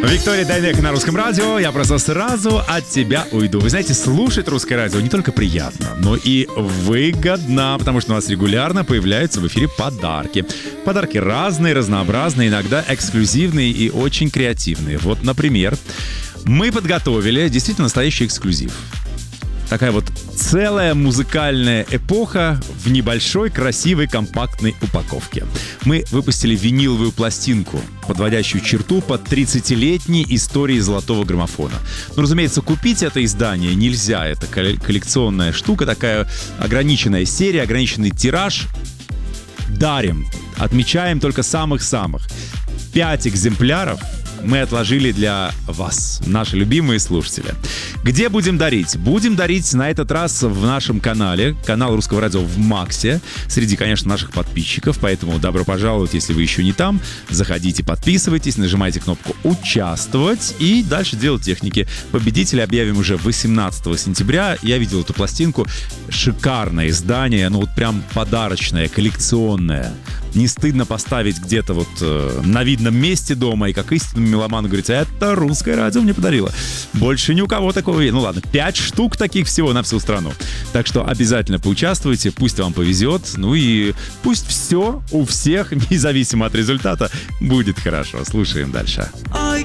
Виктория Дайнеко на Русском радио. Я просто сразу от тебя уйду. Вы знаете, слушать Русское радио не только приятно, но и выгодно, потому что у нас регулярно появляются в эфире подарки. Подарки разные, разнообразные, иногда эксклюзивные и очень креативные. Вот, например, мы подготовили действительно настоящий эксклюзив. Такая вот целая музыкальная эпоха в небольшой, красивой, компактной упаковке. Мы выпустили виниловую пластинку, подводящую черту под 30-летней историей золотого граммофона. Но, разумеется, купить это издание нельзя. Это коллекционная штука, такая ограниченная серия, ограниченный тираж. Дарим. Отмечаем только самых-самых. 5 экземпляров мы отложили для вас, наши любимые слушатели. Где будем дарить? Будем дарить на этот раз в нашем канале, канал Русского радио в Максе, среди, конечно, наших подписчиков, поэтому добро пожаловать, если вы еще не там. Заходите, подписывайтесь, нажимайте кнопку «Участвовать» и дальше дело техники. Победителя объявим уже 18 сентября. Я видел эту пластинку. Шикарное издание, ну вот прям подарочное, коллекционное. Не стыдно поставить где-то вот на видном месте дома, и как истинному меломану говорить: это Русское радио мне подарило. Больше ни у кого такого. Ну ладно, 5 штук таких всего на всю страну. Так что обязательно поучаствуйте, пусть вам повезет, ну и пусть все у всех, независимо от результата, будет хорошо. Слушаем дальше.